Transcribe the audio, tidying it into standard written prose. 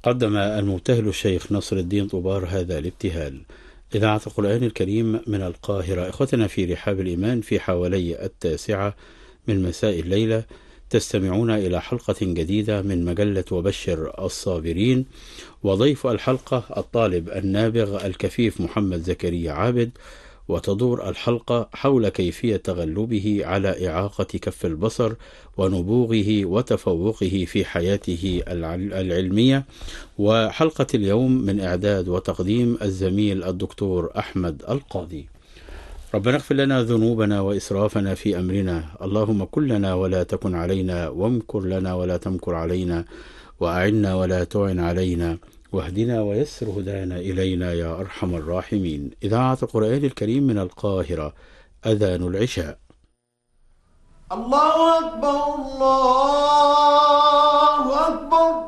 قدم المبتهل الشيخ نصر الدين طوبار هذا الابتهال. إذاعة القرآن الكريم من القاهرة. إخوتنا في رحاب الإيمان، في حوالي 9 من مساء الليلة تستمعون إلى حلقة جديدة من مجلة وبشر الصابرين، وضيف الحلقة الطالب النابغ الكفيف محمد زكريا عابد، وتدور الحلقة حول كيفية تغلبه على إعاقة كف البصر ونبوغه وتفوقه في حياته العلمية. وحلقة اليوم من إعداد وتقديم الزميل الدكتور أحمد القاضي. ربنا اغفر لنا ذنوبنا وإسرافنا في أمرنا، اللهم كن لنا ولا تكن علينا، وامكر لنا ولا تمكر علينا، وأعنا ولا تعن علينا، واهدنا ويسر هدانا إلينا يا أرحم الراحمين. إذاعة القرآن الكريم من القاهرة. أذان العشاء. الله أكبر الله أكبر.